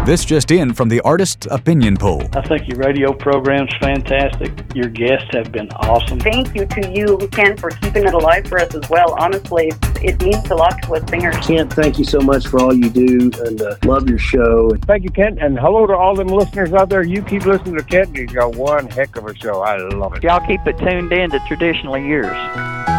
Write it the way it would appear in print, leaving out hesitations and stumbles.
This just in from the Artist Opinion Poll. I think your radio program's fantastic. Your guests have been awesome. Thank you to you, Ken, for keeping it alive for us as well. Honestly, it means a lot to us singers. Kent, thank you so much for all you do, and love your show. Thank you, Kent, and hello to all them listeners out there. You keep listening to Kent, you got one heck of a show. I love it. Y'all keep it tuned in to Traditionally Yours.